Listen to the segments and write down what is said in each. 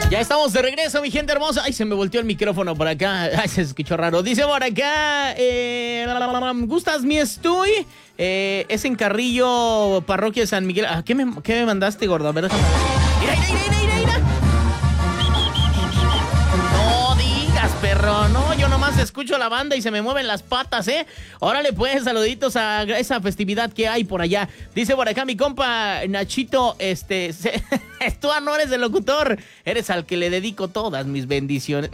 Ya estamos de regreso, mi gente hermosa. Ay, se me volteó el micrófono por acá. Ay, se escuchó raro. Dice por acá, ¿gustas mi estoy? Es en Carrillo, parroquia de San Miguel. ¿Qué me mandaste, gordo? A ver, déjame. Mira. No digas, perro. No, yo nomás escucho la banda y se me mueven las patas, ¿eh? Órale, pues, saluditos a esa festividad que hay por allá. Dice por acá mi compa Nachito, tú no eres el locutor, eres al que le dedico todas mis bendiciones.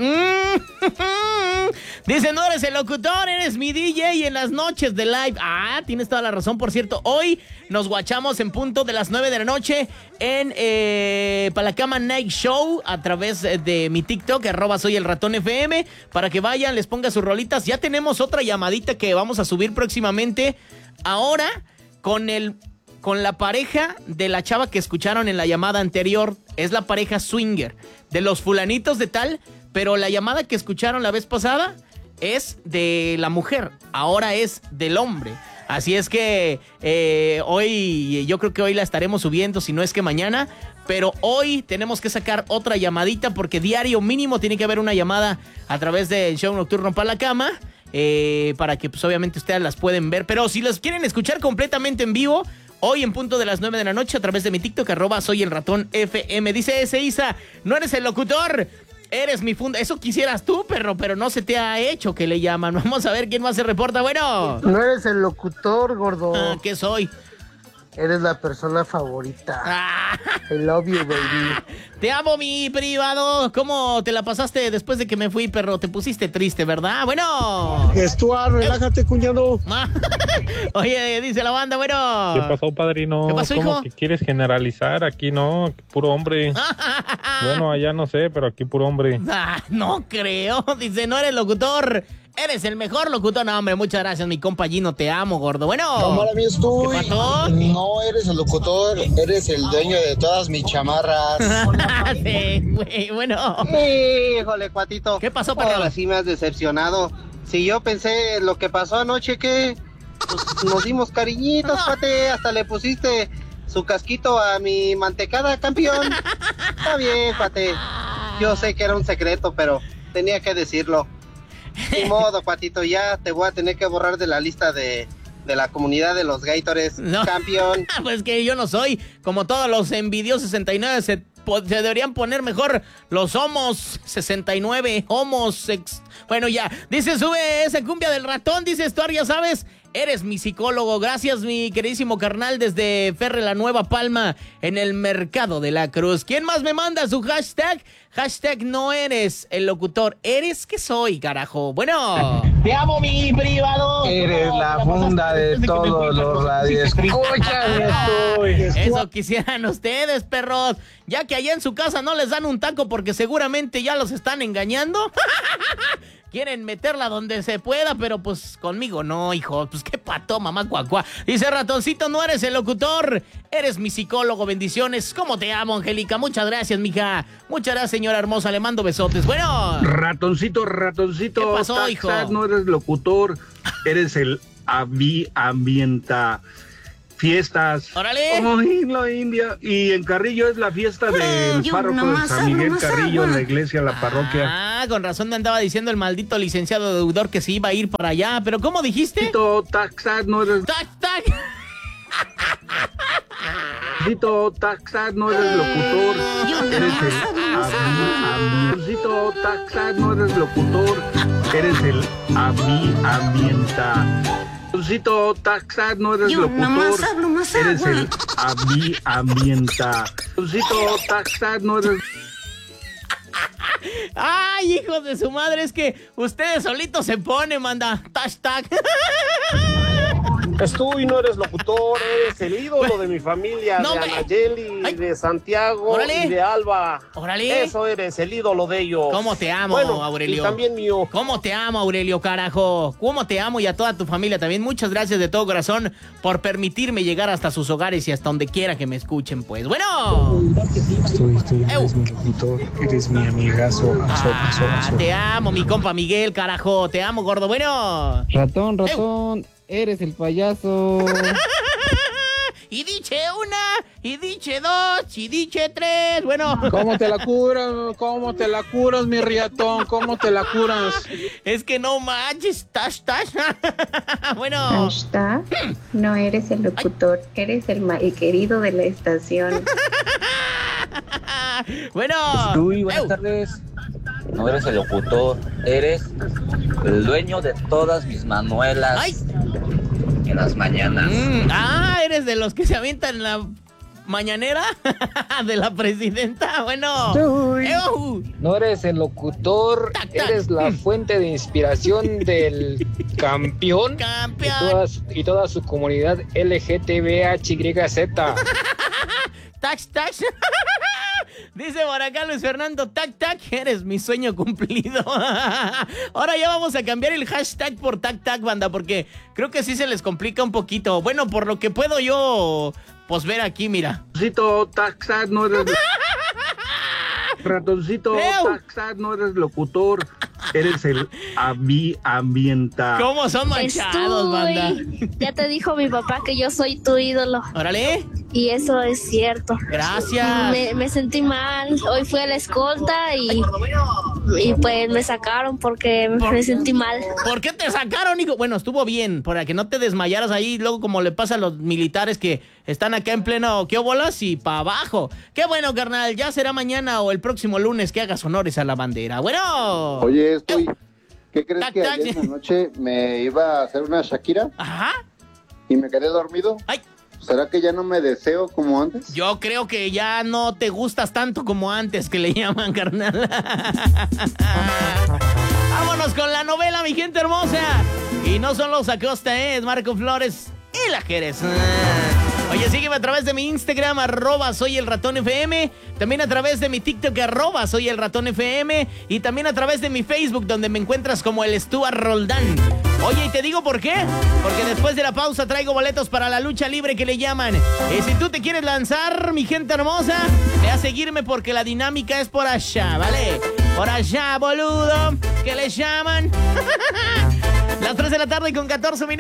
Dice, no eres el locutor, eres mi DJ en las noches de live. Ah, tienes toda la razón. Por cierto, hoy nos guachamos en punto de las 9 de la noche en Palacama Night Show a través de mi TikTok, @soyelratonfm, para que vayan, les ponga sus rolitas. Ya tenemos otra llamadita que vamos a subir próximamente. Ahora, con la pareja de la chava que escucharon en la llamada anterior. Es la pareja swinger de los fulanitos de tal, pero la llamada que escucharon la vez pasada es de la mujer, ahora es del hombre. Así es que yo creo que hoy la estaremos subiendo, si no es que mañana. Pero hoy tenemos que sacar otra llamadita porque diario mínimo tiene que haber una llamada a través del show nocturno para la cama. Para que pues obviamente ustedes las pueden ver. Pero si las quieren escuchar completamente en vivo, hoy en punto de las 9 de la noche a través de mi TikTok, @soyelratonfm. Dice ese Isa, no eres el locutor, eres mi funda. Eso quisieras tú, perro, pero no se te ha hecho que le llaman. Vamos a ver quién más se reporta. Bueno. No eres el locutor, gordo. ¿Qué soy? Eres la persona favorita. I love you, baby. Te amo, mi privado. ¿Cómo te la pasaste después de que me fui, perro? Te pusiste triste, ¿verdad? Bueno. Stuart, relájate, cuñado. Oye, dice la banda, bueno. ¿Qué pasó, padrino? ¿Qué pasó, hijo? ¿Cómo que quieres generalizar? Aquí no, puro hombre. Bueno, allá no sé, pero aquí puro hombre. No creo. Dice, no eres locutor. Eres el mejor locutor. No, hombre, muchas gracias, mi compa Gino. Te amo, gordo. Bueno. No, para mí estoy. ¿Qué pasó? No eres el locutor, eres el dueño de todas mis chamarras. Sí, güey, bueno. Híjole, cuatito. ¿Qué pasó, perro? Ahora sí me has decepcionado. Si yo pensé lo que pasó anoche, que pues, nos dimos cariñitos, cuate. Hasta le pusiste su casquito a mi mantecada, campeón. Está bien, cuate. Yo sé que era un secreto, pero tenía que decirlo. Ni modo, cuatito, ya te voy a tener que borrar de la lista de la comunidad de los Gators, no. Campeón. Pues que yo no soy, como todos los envidiosos 69, se deberían poner mejor los homos 69, bueno, ya, dice, sube esa cumbia del ratón, dice Stuart, ya sabes, eres mi psicólogo. Gracias, mi queridísimo carnal, desde Ferre La Nueva Palma, en el Mercado de la Cruz. ¿Quién más me manda su hashtag? Hashtag no eres el locutor, eres que soy, carajo. Bueno. Te amo, mi privado. Eres la funda de todos los radioescuchas. Eso quisieran ustedes, perros. Ya que allá en su casa no les dan un taco porque seguramente ya los están engañando. Quieren meterla donde se pueda, pero pues conmigo no, hijo. Pues qué pato, mamá cuacuá. Dice Ratoncito, no eres el locutor, eres mi psicólogo. Bendiciones. ¿Cómo te amo, Angélica? Muchas gracias, mija. Muchas gracias, señora hermosa. Le mando besotes. Bueno. Ratoncito. ¿Qué pasó, hijo? No eres locutor, eres el ambienta fiestas. ¡Órale! Como en la India. Y en Carrillo es la fiesta del párroco de San Miguel Carrillo, en la iglesia, la parroquia. Con razón me andaba diciendo el maldito licenciado deudor que se iba a ir para allá. ¿Pero cómo dijiste? Taxat, no eres... ¡Tac! Taxat, no eres locutor, eres el Taxat, no eres locutor, eres el ambienta. Taxat, no eres locutor, eres el ambienta. Taxat, no eres... Ay, hijos de su madre, es que ustedes solitos se ponen, manda. Hashtag. Tú no eres locutor, eres el ídolo de mi familia, no, de Anayeli, de Santiago. ¡Órale! Y de Alba. ¡Órale! Eso eres, el ídolo de ellos. ¿Cómo te amo, bueno, Aurelio? Y también mío. ¿Cómo te amo, Aurelio, carajo? ¿Cómo te amo? Y a toda tu familia también. Muchas gracias de todo corazón por permitirme llegar hasta sus hogares y hasta donde quiera que me escuchen, pues. Bueno. Eres mi locutor, eres mi amigazo. Te amo, mi compa Miguel, carajo. Te amo, gordo. Bueno. Ratón. Eres el payaso. y diche una, y diche dos, y diche tres. Bueno. ¿Cómo te la curas? ¿Cómo te la curas, mi riatón? ¿Cómo te la curas? Es que no manches, tash. Bueno. Hashtag, no eres el locutor, eres el malquerido de la estación. Bueno. Uy, buenas tardes. No eres el locutor, eres el dueño de todas mis manuelas. ¡Ay! En las mañanas. Eres de los que se avientan la mañanera de la presidenta. Bueno. No eres el locutor, eres la fuente de inspiración del campeón. Y toda su comunidad LGTBHYZ. Tax. Dice por acá Luis Fernando, tac, eres mi sueño cumplido. Ahora ya vamos a cambiar el hashtag por tac, banda, porque creo que sí se les complica un poquito. Bueno, por lo que puedo yo, pues ver aquí, mira. Ratoncito, tac, no eres... Ratoncito, tac, no eres locutor, eres el ambienta. ¿Cómo son manchados, banda? Ya te dijo mi papá que yo soy tu ídolo. Órale. Y eso es cierto. Gracias. Me sentí mal. Hoy fui a la escolta y pues me sacaron porque me sentí mal. ¿Por qué te sacaron, hijo? Bueno, estuvo bien, para que no te desmayaras ahí, luego como le pasa a los militares que están acá en pleno ¿qué bolas? Y para abajo. Qué bueno, carnal, ya será mañana o el próximo lunes que hagas honores a la bandera. Bueno. Oye, ¿qué crees que ayer en la noche me iba a hacer una Shakira? Ajá. Y me quedé dormido. Ay. ¿Será que ya no me deseo como antes? Yo creo que ya no te gustas tanto como antes, que le llaman, carnal. Vámonos con la novela, mi gente hermosa. Y no son los Acosta, es Marco Flores y la Jerez. Oye, sígueme a través de mi Instagram, @soyelratonfm. También a través de mi TikTok, @soyelratonfm. Y también a través de mi Facebook, donde me encuentras como el Stuart Roldán. Oye, y te digo por qué. Porque después de la pausa traigo boletos para la lucha libre que le llaman. Y si tú te quieres lanzar, mi gente hermosa, ve a seguirme porque la dinámica es por allá, ¿vale? Por allá, boludo, que le llaman. Las 3 de la tarde con 14 minutos.